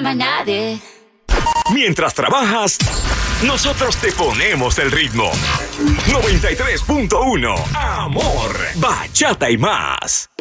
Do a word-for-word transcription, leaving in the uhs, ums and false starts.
más nadie. Mientras trabajas, nosotros te ponemos el ritmo. noventa y tres punto uno. Amor, bachata y más.